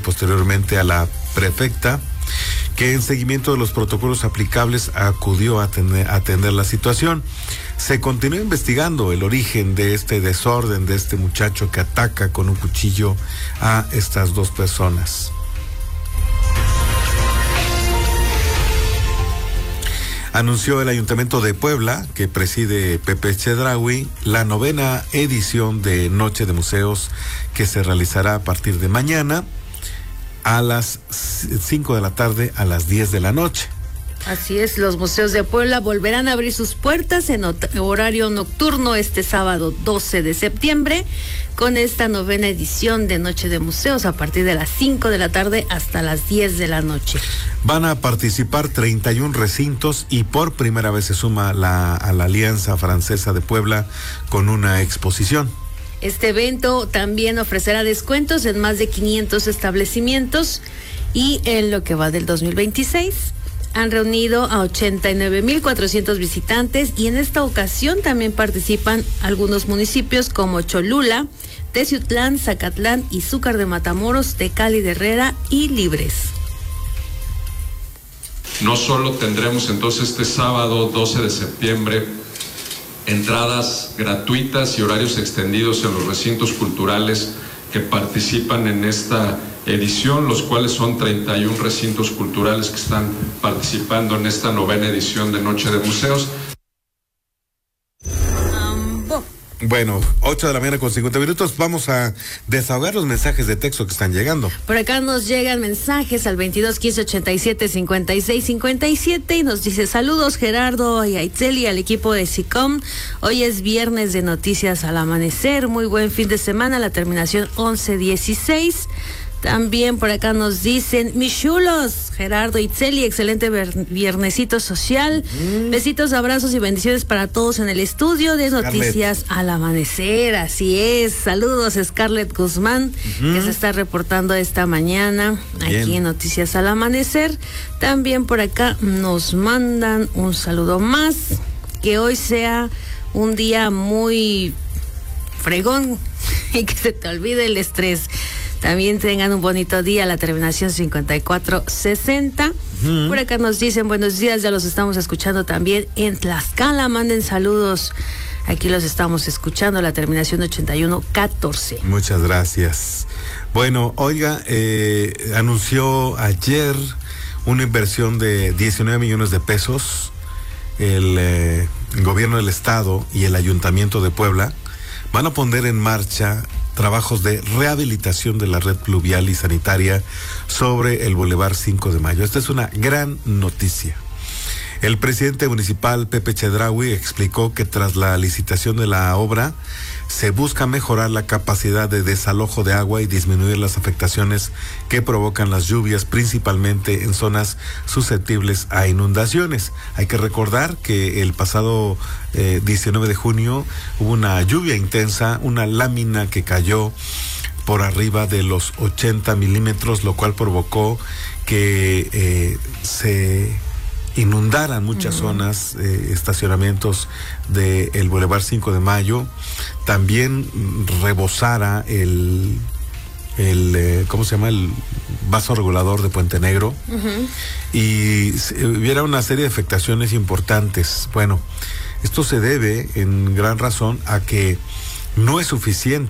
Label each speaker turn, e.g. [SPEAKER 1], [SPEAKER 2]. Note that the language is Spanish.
[SPEAKER 1] posteriormente a la prefecta, que en seguimiento de los protocolos aplicables acudió a atender la situación. Se continúa investigando el origen de este desorden, de este muchacho que ataca con un cuchillo a estas dos personas. Anunció el Ayuntamiento de Puebla, que preside Pepe Chedraui, la 9ª edición de Noche de Museos, que se realizará a partir de mañana a las 5 de la tarde a las 10 de la noche.
[SPEAKER 2] Así es, los museos de Puebla volverán a abrir sus puertas en horario nocturno este sábado 12 de septiembre con esta 9ª edición de Noche de Museos a partir de las 5 de la tarde hasta las 10 de la noche.
[SPEAKER 1] Van a participar 31 recintos y por primera vez se suma a la Alianza Francesa de Puebla con una exposición.
[SPEAKER 2] Este evento también ofrecerá descuentos en más de 500 establecimientos y en lo que va del 2026 han reunido a 89,400 visitantes y en esta ocasión también participan algunos municipios como Cholula, Teciutlán, Zacatlán, Izúcar de Matamoros, Tecali de Herrera y Libres.
[SPEAKER 3] No solo tendremos entonces este sábado 12 de septiembre entradas gratuitas y horarios extendidos en los recintos culturales que participan en esta edición, los cuales son 31 recintos culturales que están participando en esta 9ª edición de Noche de Museos.
[SPEAKER 1] Bueno, 8 de la mañana con 50 minutos. Vamos a desahogar los mensajes de texto que están llegando.
[SPEAKER 2] Por acá nos llegan mensajes al 22 15 87 56 57 y nos dice: saludos Gerardo y a Itzel y al equipo de SICOM. Hoy es viernes de Noticias al Amanecer. Muy buen fin de semana. La terminación 11-16. También por acá nos dicen: mis chulos, Gerardo, Itzeli, excelente viernesito social. Besitos, abrazos y bendiciones para todos en el estudio de Noticias al Amanecer. Así es. Saludos, Scarlett Guzmán, que se está reportando esta mañana aquí en Noticias al Amanecer. También por acá nos mandan un saludo más. Que hoy sea un día muy fregón y que se te olvide el estrés. También tengan un bonito día, la terminación 5460. Por acá nos dicen: buenos días, ya los estamos escuchando también en Tlaxcala. Manden saludos. Aquí los estamos escuchando, la terminación 8114.
[SPEAKER 1] Muchas gracias. Bueno, oiga, anunció ayer una inversión de 19 millones de pesos. El gobierno del estado y el Ayuntamiento de Puebla van a poner en marcha trabajos de rehabilitación de la red pluvial y sanitaria sobre el Boulevard 5 de Mayo. Esta es una gran noticia. El presidente municipal, Pepe Chedraui, explicó que tras la licitación de la obra se busca mejorar la capacidad de desalojo de agua y disminuir las afectaciones que provocan las lluvias, principalmente en zonas susceptibles a inundaciones. Hay que recordar que el pasado 19 de junio hubo una lluvia intensa, una lámina que cayó por arriba de los 80 milímetros, lo cual provocó que se inundaran muchas zonas, estacionamientos del Boulevard 5 de Mayo, también rebosara el ¿cómo se llama? El vaso regulador de Puente Negro, y hubiera una serie de afectaciones importantes. Bueno, esto se debe en gran razón a que no es suficiente